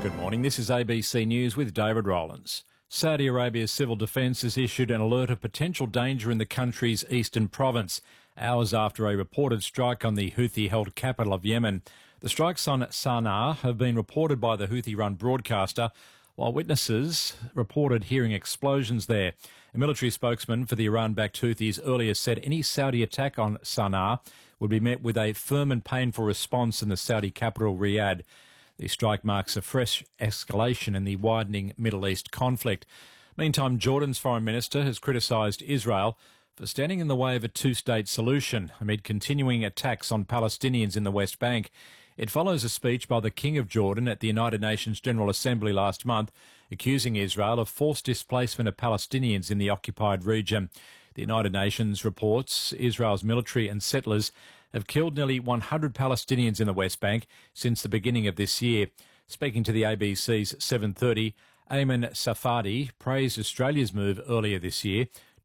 Good morning. This is ABC News with David Rowlands. Saudi Arabia's civil defence has issued an alert of potential danger in the country's eastern province, hours after a reported strike on the Houthi-held capital of Yemen. The strikes on Sana'a have been reported by the Houthi-run broadcaster, while witnesses reported hearing explosions there. A military spokesman for the Iran-backed Houthis earlier said any Saudi attack on Sana'a would be met with a firm and painful response in the Saudi capital, Riyadh. The strike marks a fresh escalation in the widening Middle East conflict. Meantime, Jordan's foreign minister has criticised Israel for standing in the way of a two-state solution amid continuing attacks on Palestinians in the West Bank. It follows a speech by the King of Jordan at the United Nations General Assembly last month, accusing Israel of forced displacement of Palestinians in the occupied region. The United Nations reports Israel's military and settlers have killed nearly 100 Palestinians in the West Bank since the beginning of this year. Speaking to the ABC's 7:30, Ayman Safadi praised Australia's move earlier this year